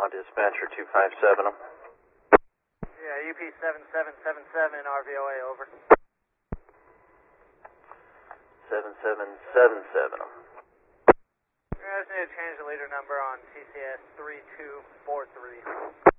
dispatcher 257 them. Yeah, UP 7777 RVOA, over. 7777 them. I just need to change the leader number on TCS 3243.